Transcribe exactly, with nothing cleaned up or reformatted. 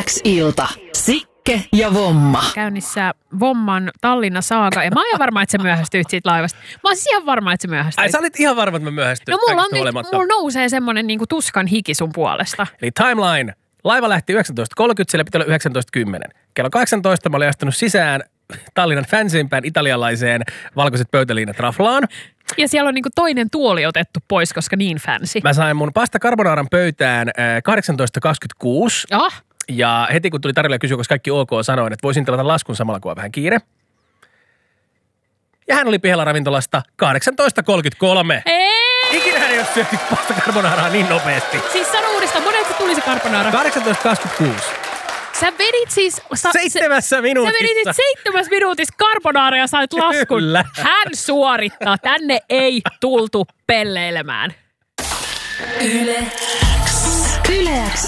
X-ilta. Sikke ja Vomma. Käynnissä Vomman Tallinna-saaga. Ja mä oon ihan varma, että sä myöhästyit siitä laivasta. Mä oon siis ihan varma, että sä myöhästyit. Ai sä olit ihan varma, että mä myöhästyin. No mulla, on nyt, mulla nousee semmonen niinku tuskan hiki sun puolesta. Eli timeline. Laiva lähti yhdeksäntoista kolmekymmentä, siellä piti olla yhdeksäntoista kymmenen. Kello kahdeksantoista mä olin astunut sisään Tallinnan fansimpään italialaiseen valkoiset pöytäliinat raflaan. Ja siellä on niinku toinen tuoli otettu pois, koska niin fancy. Mä sain mun pasta carbonaaran pöytään kahdeksantoista kaksikymmentäkuusi. Ah. Ja heti kun tuli tarjolla kysyä, koska kaikki ok, sanoin, että voisin tilata laskun samalla kuin on vähän kiire. Ja hän oli pihalla ravintolasta kahdeksantoista kolmekymmentäkolme. Ei! Ikinä hän ei ole syöty pasta carbonaaraa niin nopeasti. Siis sano uudestaan, monelta tuli se carbonara? kahdeksantoista kaksikymmentäkuusi. Sä vedit siis... Sa, Seitsemässä minuutissa. Sä vedit seitsemässä minuutissa carbonara ja sait laskun. Kyllä. Hän suorittaa. Tänne ei tultu pelleilemään. Yle X. Yle X